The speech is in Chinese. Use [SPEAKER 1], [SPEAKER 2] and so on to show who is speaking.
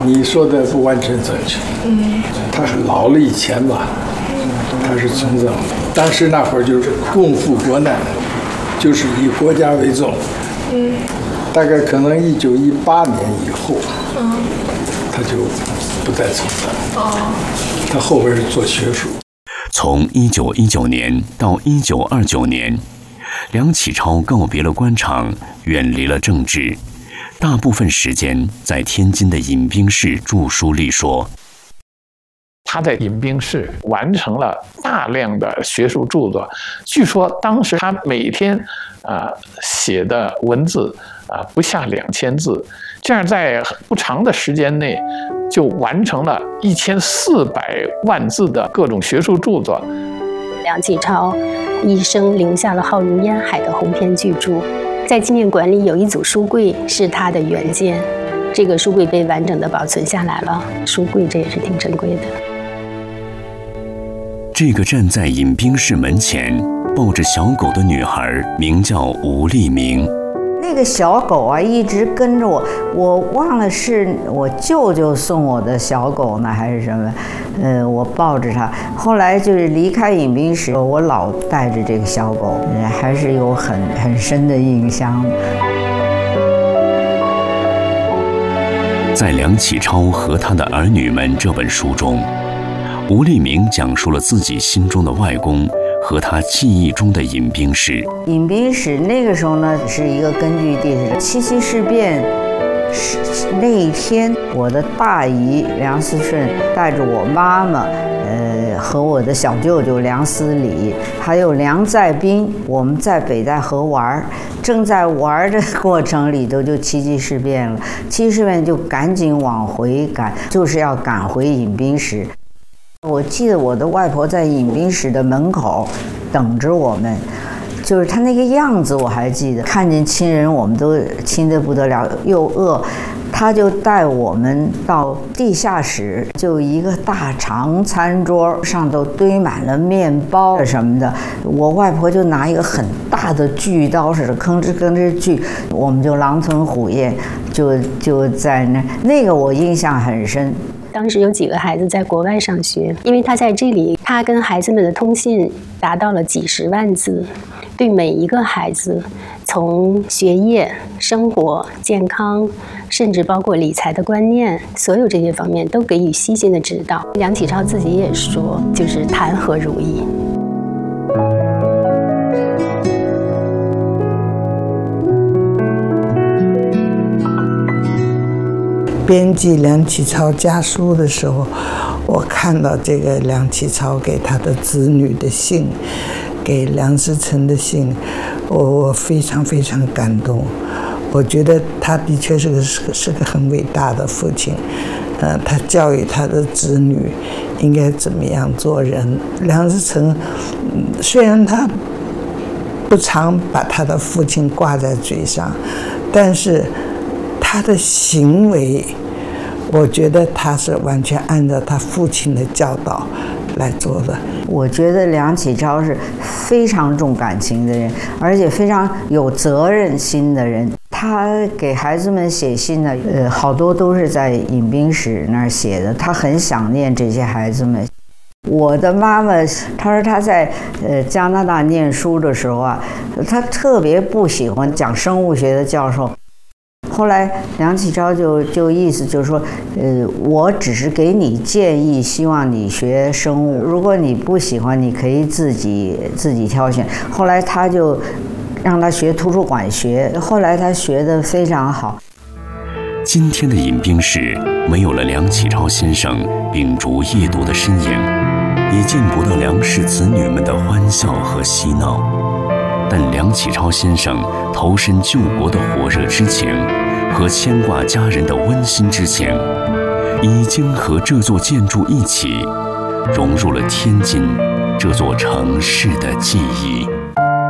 [SPEAKER 1] 你说的不完全正确。他老了以前吧，他是从政，当时那会儿就是共富国难，就是以国家为重。大概可能1918年以后，他就不再从政。他后边是做学术。
[SPEAKER 2] 从1919年到1929年，梁启超告别了官场，远离了政治，大部分时间在天津的饮冰室著书立说。
[SPEAKER 3] 他在饮冰室完成了大量的学术著作，据说当时他每天写的文字不下2000字，这样在不长的时间内就完成了1400万字的各种学术著作。
[SPEAKER 4] 梁启超一生留下了浩如烟海的鸿篇巨著，在纪念馆里有一组书柜是他的原件，这个书柜被完整的保存下来了。书柜这也是挺珍贵的。
[SPEAKER 2] 这个站在饮冰室门前抱着小狗的女孩名叫吴丽明。
[SPEAKER 5] 那个小狗啊，一直跟着我，我忘了是我舅舅送我的小狗呢，还是什么？我抱着它。后来就是离开饮冰室，我老带着这个小狗，还是有很深的印象。
[SPEAKER 2] 在梁启超和他的儿女们这本书中，吴丽明讲述了自己心中的外公和他记忆中的饮冰室。
[SPEAKER 5] 饮冰室那个时候呢，是一个根据地，七七事变那一天，我的大姨梁思顺带着我妈妈，和我的小舅舅梁思礼，还有梁再斌，我们在北戴河玩，正在玩的过程里头就七七事变了。七七事变就赶紧往回赶，就是要赶回饮冰室。我记得我的外婆在饮冰室的门口等着我们，就是她那个样子我还记得。看见亲人我们都亲得不得了，又饿，她就带我们到地下室，就一个大长餐桌，上头堆满了面包什么的。我外婆就拿一个很大的锯刀似的吭哧吭哧锯，我们就狼吞虎咽，就在那个我印象很深。
[SPEAKER 4] 当时有几个孩子在国外上学，因为他在这里，他跟孩子们的通信达到了几10万字，对每一个孩子，从学业、生活、健康，甚至包括理财的观念，所有这些方面都给予细心的指导。梁启超自己也说，就是谈何如意。
[SPEAKER 6] 编辑梁启超家书的时候，我看到这个梁启超给他的子女的信，给梁思成的信，我非常非常感动。我觉得他的确是个很伟大的父亲，他教育他的子女应该怎么样做人。梁思成，虽然他不常把他的父亲挂在嘴上，但是他的行为，我觉得他是完全按照他父亲的教导来做的。
[SPEAKER 5] 我觉得梁启超是非常重感情的人，而且非常有责任心的人。他给孩子们写信呢，好多都是在饮冰室那儿写的。他很想念这些孩子们。我的妈妈，她说她在加拿大念书的时候啊，她特别不喜欢讲生物学的教授。后来梁启超就意思就是说，我只是给你建议，希望你学生物，如果你不喜欢，你可以自己挑选。后来他就让他学图书馆学，后来他学得非常好。
[SPEAKER 2] 今天的饮冰室没有了梁启超先生秉烛夜读的身影，也见不到梁氏子女们的欢笑和嬉闹。但梁启超先生投身救国的火热之情和牵挂家人的温馨之情，已经和这座建筑一起融入了天津这座城市的记忆。